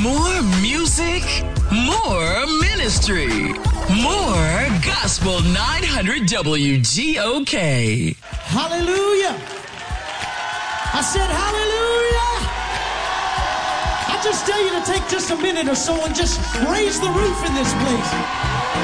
More music, more ministry, more Gospel 900 WGOK. Hallelujah. I said hallelujah. I just tell you to take just a minute or so and just raise the roof in this place.